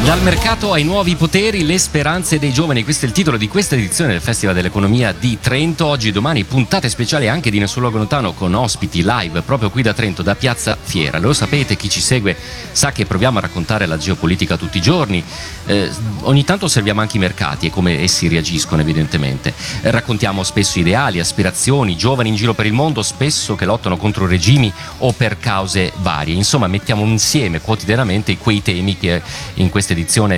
Dal mercato ai nuovi poteri, le speranze dei giovani, questo è il titolo di questa edizione del Festival dell'Economia di Trento. Oggi e domani puntate speciali anche di Nessun Luogo Lontano, con ospiti live proprio qui da Trento, da Piazza Fiera. Lo sapete, chi ci segue sa che proviamo a raccontare la geopolitica tutti i giorni, ogni tanto osserviamo anche i mercati e come essi reagiscono evidentemente. Raccontiamo spesso ideali, aspirazioni, giovani in giro per il mondo, spesso che lottano contro regimi o per cause varie. Insomma, mettiamo insieme quotidianamente quei temi che in questa edizione